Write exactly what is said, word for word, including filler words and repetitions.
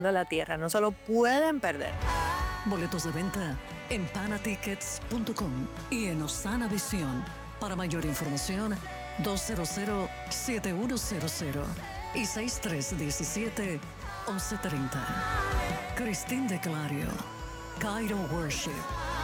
de la tierra. No se lo pueden perder. Boletos de venta en panatickets punto com y en Osana Visión. Para mayor información, dos cero cero, siete uno cero cero y seis tres uno siete, once treinta. Cristín de Clario, Cairo Worship.